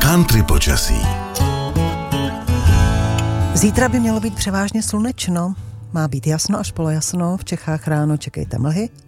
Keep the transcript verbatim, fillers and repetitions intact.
Country počasí. Zítra by mělo být převážně slunečno. Má být jasno až polojasno, v Čechách ráno čekejte mlhy,